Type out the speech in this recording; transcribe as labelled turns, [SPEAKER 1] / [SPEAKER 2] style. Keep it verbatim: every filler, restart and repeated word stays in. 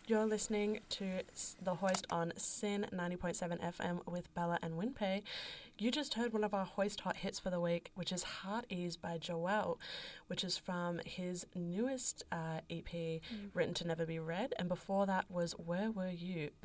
[SPEAKER 1] You're listening to The Hoist on Sin ninety point seven F M with Bella and Winpei. You just heard one of our Hoist Hot Hits for the week, which is Heart Ease by Joel, which is from his newest uh, E P, mm. Written to Never Be Read. And before that was Where Were You